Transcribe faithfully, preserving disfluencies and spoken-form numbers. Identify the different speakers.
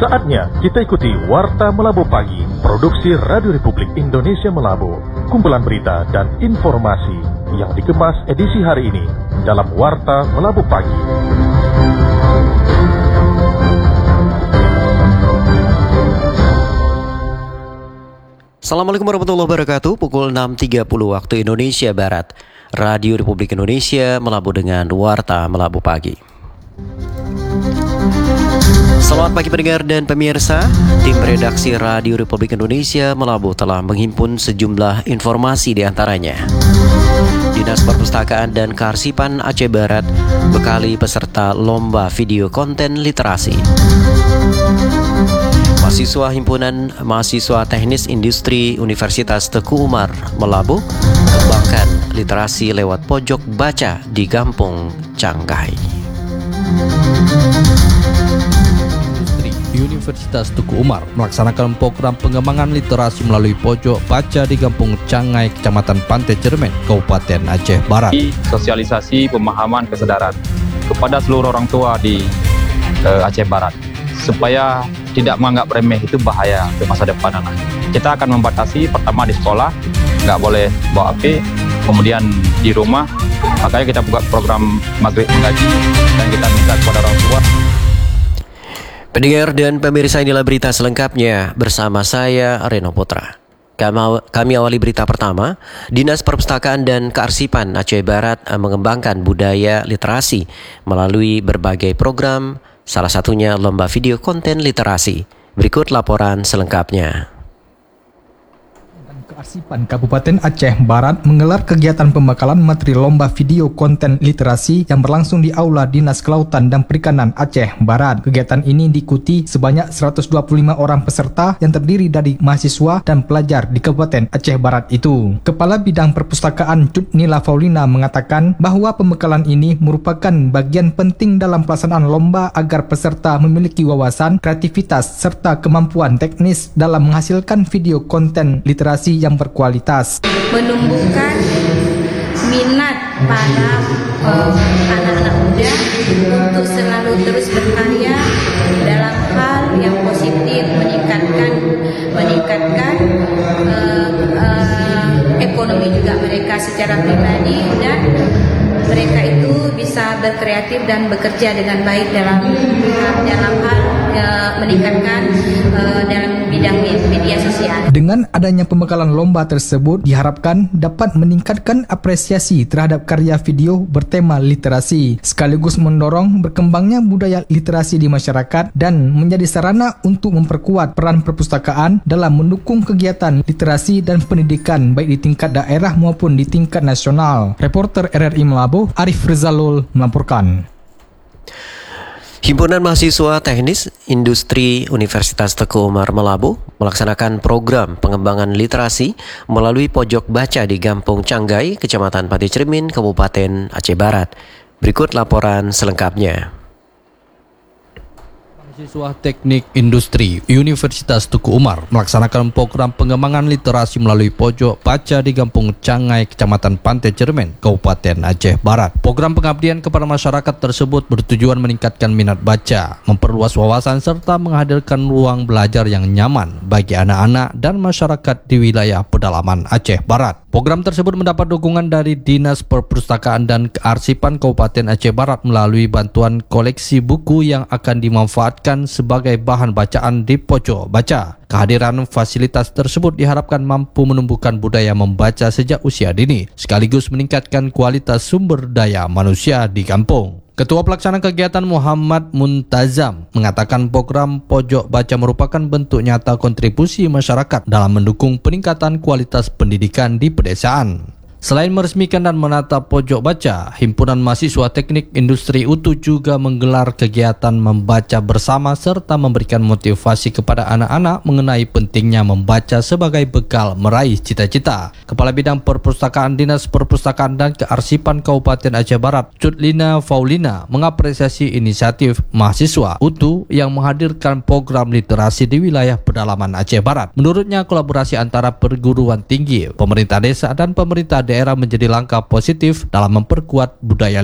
Speaker 1: Saatnya kita ikuti Warta Melabu Pagi, produksi Radio Republik Indonesia Melabu. Kumpulan berita dan informasi yang dikemas edisi hari ini dalam Warta Melabu Pagi.
Speaker 2: Assalamualaikum warahmatullahi wabarakatuh. Pukul enam tiga puluh waktu Indonesia Barat. Radio Republik Indonesia Melabu dengan Warta Melabu Pagi. Selamat pagi pendengar dan pemirsa. Tim redaksi Radio Republik Indonesia Melabu telah menghimpun sejumlah informasi di antaranya. Dinas Perpustakaan dan Kearsipan Aceh Barat bekali peserta lomba video konten literasi. Mahasiswa Himpunan Mahasiswa Teknis Industri Universitas Teguh Umar Melabu kembangkan literasi lewat pojok baca di Kampung Canggai.
Speaker 3: Universitas Teguh Umar melaksanakan program pengembangan literasi melalui pojok baca di Kampung Canggai, Kecamatan Pantai Cermin, Kabupaten Aceh Barat.
Speaker 4: Sosialisasi pemahaman kesadaran kepada seluruh orang tua di uh, Aceh Barat supaya tidak menganggap remeh itu bahaya untuk masa depan anak. Kita akan membatasi pertama di sekolah nggak boleh bawa H P, kemudian di rumah makanya kita buka program maghrib mengaji dan kita minta kepada orang tua.
Speaker 2: Pendengar dan pemirsa, inilah berita selengkapnya bersama saya Reno Putra. Kami awali berita pertama. Dinas Perpustakaan dan Kearsipan Aceh Barat mengembangkan budaya literasi melalui berbagai program, salah satunya lomba video konten literasi. Berikut laporan selengkapnya.
Speaker 5: Kearsipan Kabupaten Aceh Barat menggelar kegiatan pembekalan materi lomba video konten literasi yang berlangsung di Aula Dinas Kelautan dan Perikanan Aceh Barat. Kegiatan ini diikuti sebanyak seratus dua puluh lima orang peserta yang terdiri dari mahasiswa dan pelajar di Kabupaten Aceh Barat itu. Kepala Bidang Perpustakaan Cut Nila Faulina mengatakan bahwa pembekalan ini merupakan bagian penting dalam pelaksanaan lomba agar peserta memiliki wawasan, kreativitas, serta kemampuan teknis dalam menghasilkan video konten literasi yang berkualitas,
Speaker 6: menumbuhkan minat para uh, anak-anak muda untuk selalu terus berkarya dalam hal yang positif, meningkatkan meningkatkan uh, uh, ekonomi juga mereka secara pribadi, dan mereka itu bisa berkreatif dan bekerja dengan baik dalam dalam hal uh, meningkatkan uh, dalam bidang media sosial.
Speaker 5: Dengan adanya pembekalan lomba tersebut diharapkan dapat meningkatkan apresiasi terhadap karya video bertema literasi, sekaligus mendorong berkembangnya budaya literasi di masyarakat dan menjadi sarana untuk memperkuat peran perpustakaan dalam mendukung kegiatan literasi dan pendidikan baik di tingkat daerah maupun di tingkat nasional. Reporter R R I Melabu, Arif Rizalul melaporkan.
Speaker 2: Himpunan Mahasiswa Teknis Industri Universitas Teguh Umar Melabu melaksanakan program pengembangan literasi melalui pojok baca di Kampung Canggai, Kecamatan Pantai Cermin, Kabupaten Aceh Barat. Berikut laporan selengkapnya.
Speaker 3: Mahasiswa Teknik Industri Universitas Teguh Umar melaksanakan program pengembangan literasi melalui pojok baca di Kampung Canggai, Kecamatan Pantai Cermin, Kabupaten Aceh Barat. Program pengabdian kepada masyarakat tersebut bertujuan meningkatkan minat baca, memperluas wawasan serta menghadirkan ruang belajar yang nyaman bagi anak-anak dan masyarakat di wilayah pedalaman Aceh Barat. Program tersebut mendapat dukungan dari Dinas Perpustakaan dan Kearsipan Kabupaten Aceh Barat melalui bantuan koleksi buku yang akan dimanfaatkan sebagai bahan bacaan di pojok baca. Kehadiran fasilitas tersebut diharapkan mampu menumbuhkan budaya membaca sejak usia dini, sekaligus meningkatkan kualitas sumber daya manusia di kampung. Ketua Pelaksana Kegiatan Muhammad Muntazam mengatakan program pojok baca merupakan bentuk nyata kontribusi masyarakat dalam mendukung peningkatan kualitas pendidikan di pedesaan. Selain meresmikan dan menata pojok baca, Himpunan Mahasiswa Teknik Industri U T U juga menggelar kegiatan membaca bersama serta memberikan motivasi kepada anak-anak mengenai pentingnya membaca sebagai bekal meraih cita-cita. Kepala Bidang Perpustakaan Dinas Perpustakaan dan Kearsipan Kabupaten Aceh Barat, Cut Nila Faulina, mengapresiasi inisiatif mahasiswa U T U yang menghadirkan program literasi di wilayah pedalaman Aceh Barat. Menurutnya, kolaborasi antara perguruan tinggi, pemerintah desa dan pemerintah daerah menjadi langkah positif dalam memperkuat budaya